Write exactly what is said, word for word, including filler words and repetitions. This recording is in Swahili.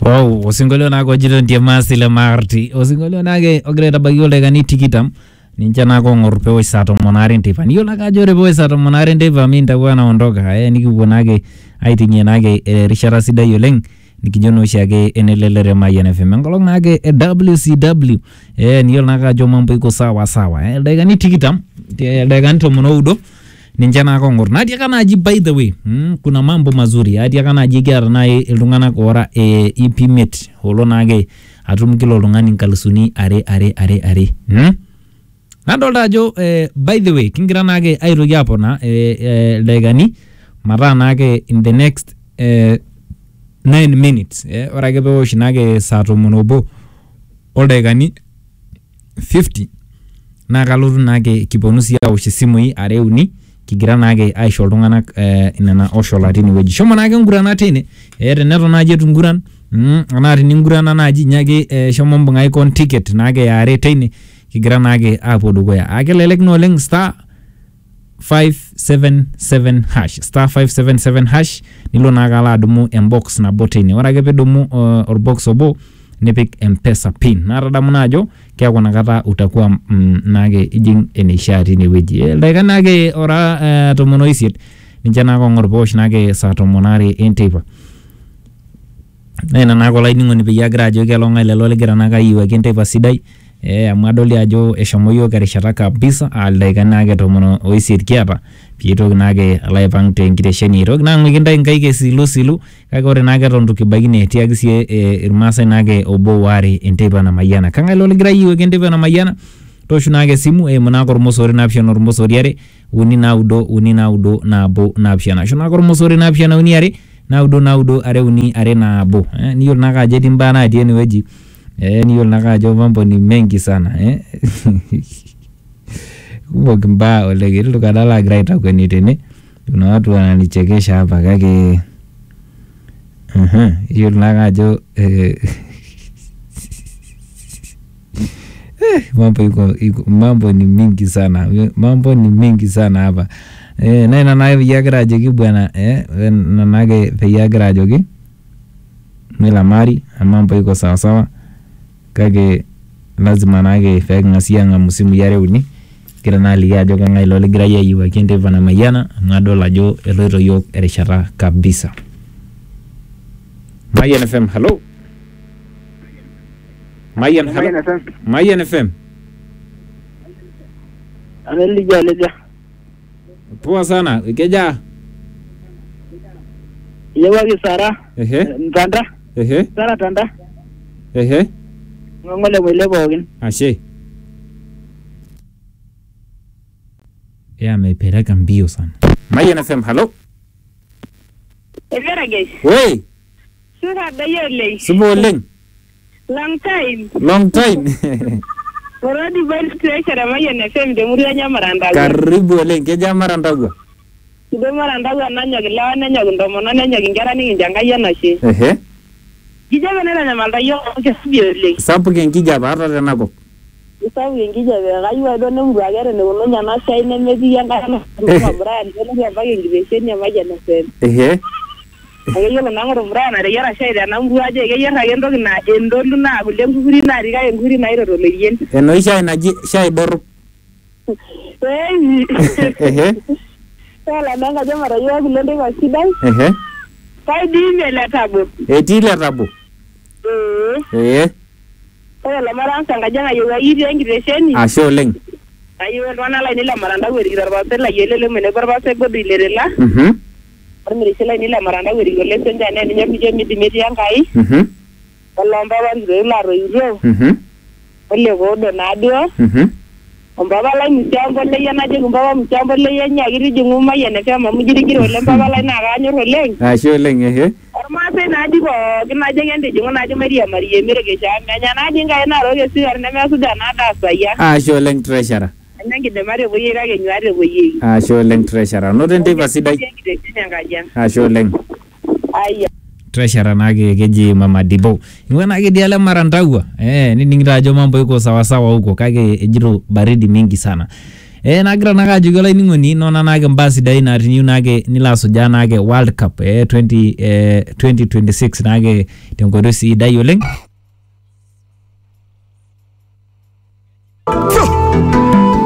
Wow, osingolio nako jito ndiye masile marti. Osingolio nake ogreta bagyo gani tikitam. Ninja nako ngorpe wo sato monare ntipa. Niyo naka jore bo sato monare ntipa minta kwa naondoka. Eh nikipo nake aitinye nake e, rishara sida yoleng. Nikijono shage enelelere Mayan F M. Ngolong nake e, W C W. Eh niyo naka jo mambo iko sawa sawa. Eh gani tikitam. Gani tomono udo. Ninja nako ngor. Nadia kana aji by the way. Hmm, kuna mambo mazuri. Nadia kana aji kiara nae ilungana kora e, E P Met. Holo nage atumkilo lungani nkalusuni are are are are. Hmm? Nadolta jo eh, by the way kingira nage airoki apona eh, eh, daigani mara nage in the next eh, nine minutes eh, ora ke pewosh nage saa tomon obo o daigani fifty na kalotu nage kiponusi awosh simui are uni kigira nage aisho iltung'anak eh, inana osholatini weji shomo nage ngurana tene eh, teneton naji etunguran mm, anaa tiningurana naji nyake eh, shomo mbung'a icon ticket nage are tene kigira nage apo dugoya akelelek no leng star five seven seven hash star five seven seven hash nilo nagala adumu inbox na botini ora ke pedumu uh, or box obo nipik M-Pesa pin naradamu najo kia kuna kata utakuwa mm, nage ijing enishati ni weji like nage ora uh, tomono isiet ninja nako ngorposh nage saa tomonari entipa nena nako lainingo ni piyagira ajo kelonga ilelo ligira naka iwa kentipa sidai eh amadoli ajo eshomoyo karishata kabisa aldaika nage tomono oisiet kiata piito nage alaipang tenkitesheni ro na ngikinda nkaike silu silu kake ore nage tondu kibagine tiagisie eh, irmasa nage obo wari enteipa na mayana kanga lo ligira yiwe kenteipa na mayana toshu nage simu eh munako rumosori napshana rumosori are uni naudo uni naudo nabo napshana shonako rumosori napshana uni are naudo naudo are uni are nabo eh, niyo naga jeti mbana atieni weji eh niyo nakajo mambo ni mengi sana eh kubo kimba ole kitu kadala graita kwenye tene kuna watu wananichekesha hapa kake mhm hiyo nakajo eh eh mambo iko, iko mambo ni mingi sana mambo ni mingi sana hapa eh na na viagra jogi bwana eh na nage viagra jogi mila mari mambo iko sawa sawa kage lazima nage fek ngasia nga musimu yare uni kira nali ya joka ngai lo ligra ya yiwa kende vana mayana ngadola jo eloiro yok erishara kabisa. Mayan F M hello Mayan hello Mayan F M Anelija leja poa sana keja yewa ki Sara ehe Tanda ehe Sara Tanda ehe ngole mwele bogin ashe ya mepeleka mbio sana. Mayan F M hello Evera guys wey sura dayole subo leng long time long time already well treasure Mayan F M de muria nyamaranda karibu leng keja marandagwa de marandagwa nanyo gilawa nanyo ndomo nanyo ngara ni njanga yana she ehe Kijaba nela nyamalda yo kesibio leng sapu kenkijaba hata tenako isabu ngijaba kaywa do nemru agere ne wono nyana shai nemezi yanga na Brian ne ya bage ngibesheni ya Mayan F M ehe ayo na ngoro Brian are yara shai da namru aje ge yara gendo na endondu na gule nguri na riga nguri na iro le yen eno shai na shai dor eh ehe sala nanga jamara yo gule ndo sidai ehe kai di me la tabu eti la tabu eh eh Oya la maranga ngajanga yo yiri ngiresheni asho leng ayo wana la ni la maranda weri garba la yelele mene garba se godu ilerela mhm ormiri sela ni la maranda weri gole senja ne nyabi je midi medi yangai mhm lomba wanzwe la roiro mhm ole godo nadio mhm ombaba la mchambo le yana je ombaba mchambo le yanya giri jingu Mayan F M mujiri giri ole ombaba la na ganyo leng asho leng ehe ormase na di ko kina je ngende jingu na je Maria Maria mere ge sha nya na di ngai na roge sigar ne me su da na da saya asho leng treasure nangi de mare boye ga ge nyare boye asho leng treasure no tente basidai asho leng aya treasure nage geji mama dibo niwe nage diale marandagwa eh nini ngirajo mambo yuko sawa sawa huko kage ejiro baridi mingi sana eh nagira nakajo gola iningoni nona nake mbasi dai na renew nake nilaso jana nake World Cup eh twenty eh twenty twenty-six nake tengodo si dai oleng